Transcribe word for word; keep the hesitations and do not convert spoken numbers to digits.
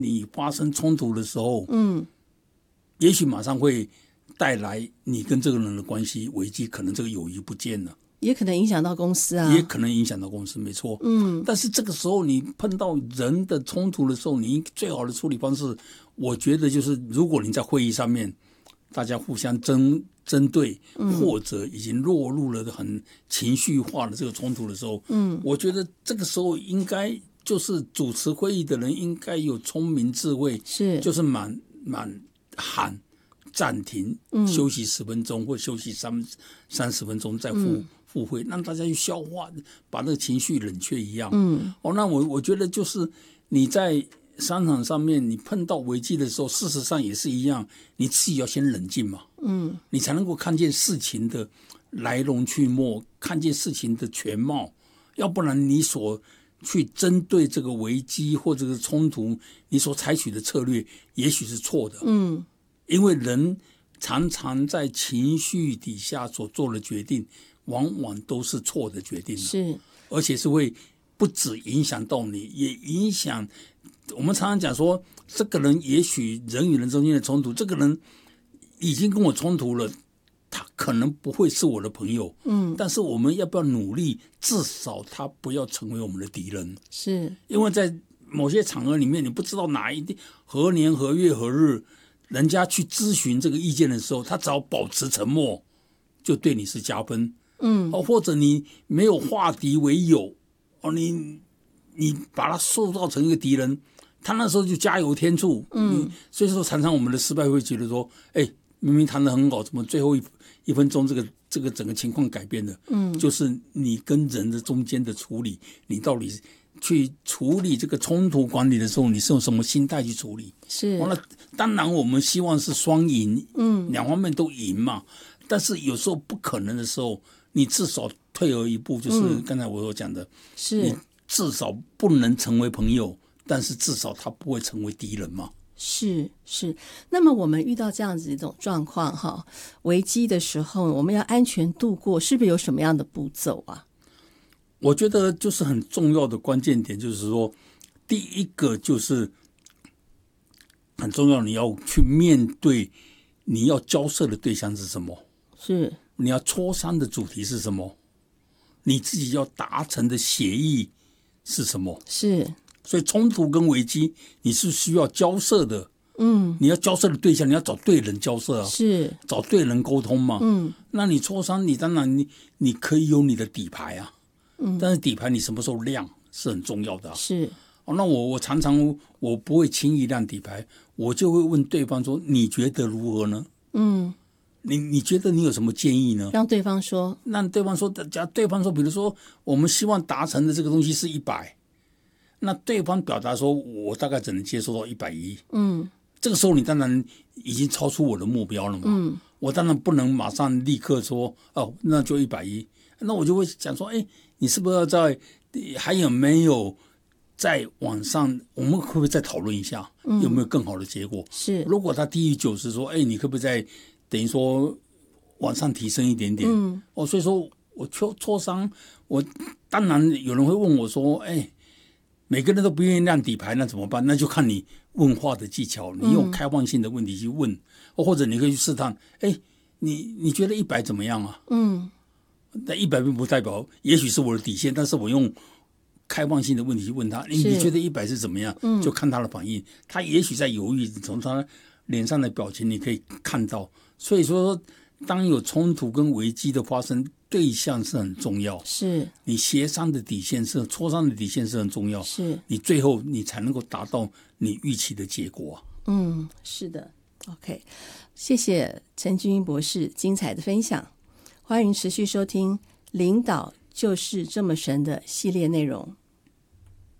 你发生冲突的时候， 嗯， 也许马上会带来你跟这个人的关系危机，可能这个友谊不见了， 也可能影响到公司啊， 也可能影响到公司，没错。 嗯， 但是这个时候你碰到人的冲突的时候，你最好的处理方式，我觉得就是如果你在会议上面大家互相针针对，或者已经落入了很情绪化的这个冲突的时候， 嗯， 我觉得这个时候应该就是主持会议的人应该有聪明智慧， 是就是满满喊暂停， 嗯休息十分钟或休息三三十分钟再复、嗯、复会，让大家去消化，把那个情绪冷却一样。 嗯， 哦，那我我觉得就是你在商场上面你碰到危机的时候，事实上也是一样，你自己要先冷静嘛， 嗯， 你才能够看见事情的来龙去脉，看见事情的全貌，要不然你所去针对这个危机或者是冲突，你所采取的策略也许是错的。 嗯， 因为人常常在情绪底下所做的决定，往往都是错的决定， 是， 而且是会不只影响到你，也影响。我们常常讲说，这个人也许人与人中间的冲突，这个人已经跟我冲突了，他可能不会是我的朋友， 嗯， 但是我们要不要努力，至少他不要成为我们的敌人？ 是， 因为在某些场合里面，你不知道哪一天何年何月何日，人家去咨询这个意见的时候，他只要保持沉默，就对你是加分。 嗯， 哦，或者你没有化敌为友，哦，你你把他塑造成一个敌人，他那时候就加油添醋。嗯，所以说常常我们的失败会觉得说，哎，明明谈得很好，怎么最后一一分钟这个这个整个情况改变了？嗯，就是你跟人的中间的处理，你到底去处理这个冲突管理的时候，你是用什么心态去处理？ 是， 完了，当然我们希望是双赢，嗯，两方面都赢嘛。但是有时候不可能的时候，你至少退而一步，就是刚才我所讲的， 是你至少不能成为朋友，但是至少他不会成为敌人嘛。 是是，那么我们遇到这样子一种状况哈，危机的时候，我们要安全度过，是不是有什么样的步骤啊？ 我觉得就是很重要的关键点，就是说，第一个就是很重要，你要去面对你要交涉的对象是什么， 是你要磋商的主题是什么，你自己要达成的协议是什么， 是。 所以冲突跟危机你是需要交涉的， 嗯， 你要交涉的对象，你要找对人交涉啊， 是找对人沟通嘛。 嗯， 那你磋商，你当然你你可以有你的底牌啊，嗯，但是底牌你什么时候亮是很重要的啊。 是哦，那我我常常我不会轻易亮底牌，我就会问对方说，你觉得如何呢？ 嗯， 你你觉得你有什么建议呢？ 让对方说， 让对方说，假对方说，比如说我们希望达成的这个东西是一百。那对方表达说，我大概只能接受到一百一。嗯，这个时候你当然已经超出我的目标了嘛。嗯，我当然不能马上立刻说，哦，那就一百一。那我就会讲说，哎，你是不是要在还有没有在网上，我们会不会再讨论一下，有没有更好的结果？ 是， 如果他低于九十，说，哎，你可不可以再等于说往上提升一点点？嗯，哦，所以说我磋磋商，我当然有人会问我说，哎。每个人都不愿意亮底牌，那怎么办？那就看你问话的技巧，你用开放性的问题去问，嗯、或者你可以去试探。哎，你你觉得一百怎么样啊？嗯，那一百并不代表，也许是我的底线，但是我用开放性的问题去问他，你你觉得一百是怎么样？嗯，就看他的反应。他也许在犹豫，从他脸上的表情你可以看到。所以说，当有冲突跟危机的发生，对象是很重要， 是你协商的底线是磋商的底线是很重要， 是你最后你才能够达到你预期的结果、啊、 嗯，是的 OK， 谢谢陈俊英博士精彩的分享，欢迎持续收听领导就是这么神的系列内容。